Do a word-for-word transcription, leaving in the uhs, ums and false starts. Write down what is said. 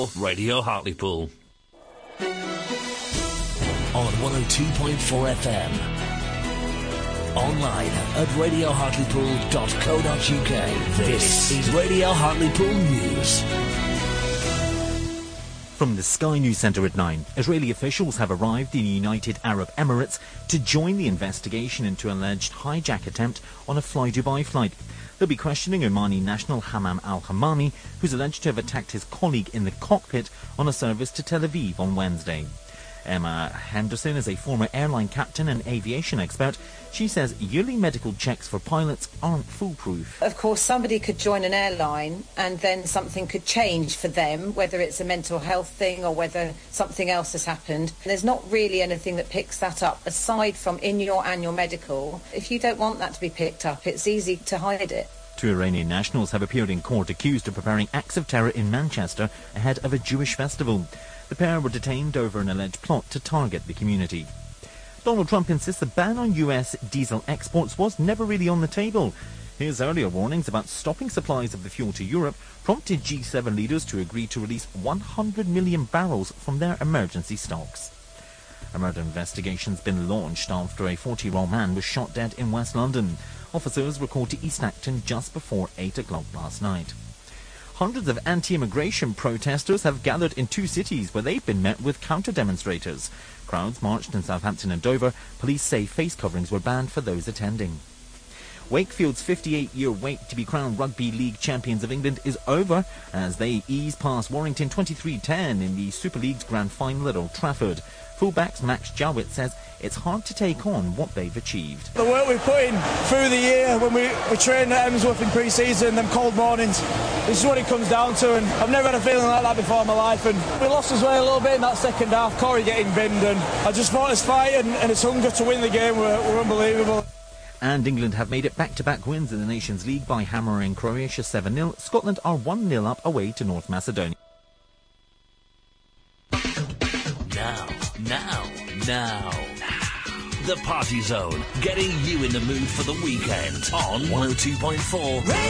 Radio Hartlepool. On one oh two point four F M. Online at radio hartlepool dot co dot uk. This is Radio Hartlepool News. From the Sky News Centre at nine, Israeli officials have arrived in the United Arab Emirates to join the investigation into an alleged hijack attempt on a Fly Dubai flight. They'll be questioning Omani national Hammam al-Hammami, who's alleged to have attacked his colleague in the cockpit on a service to Tel Aviv on Wednesday. Emma Henderson is a former airline captain and aviation expert. She says yearly medical checks for pilots aren't foolproof. Of course, somebody could join an airline and then something could change for them, whether it's a mental health thing or whether something else has happened. There's not really anything that picks that up, aside from in your annual medical. If you don't want that to be picked up, it's easy to hide it. Two Iranian nationals have appeared in court accused of preparing acts of terror in Manchester ahead of a Jewish festival. The pair were detained over an alleged plot to target the community. Donald Trump insists the ban on U S diesel exports was never really on the table. His earlier warnings about stopping supplies of the fuel to Europe prompted G seven leaders to agree to release one hundred million barrels from their emergency stocks. A murder investigation's been launched after a forty-year-old man was shot dead in West London. Officers were called to East Acton just before eight o'clock last night. Hundreds of anti-immigration protesters have gathered in two cities where they've been met with counter-demonstrators. Crowds marched in Southampton and Dover. Police say face coverings were banned for those attending. Wakefield's fifty-eight-year wait to be crowned Rugby League champions of England is over as they ease past Warrington twenty-three ten in the Super League's grand final at Old Trafford. Fullbacks Max Jowett says it's hard to take on what they've achieved. The work we've put in through the year when we, we trained at Emsworth in pre-season, them cold mornings, this is what it comes down to, and I've never had a feeling like that before in my life, and we lost as well a little bit in that second half, Corey getting binned, and I just thought his fight and, and his hunger to win the game were, were unbelievable. And England have made it back-to-back wins in the Nations League by hammering Croatia seven nil. Scotland are one nil up away to North Macedonia. Now, now, now. The Party Zone, getting you in the mood for the weekend on one oh two point four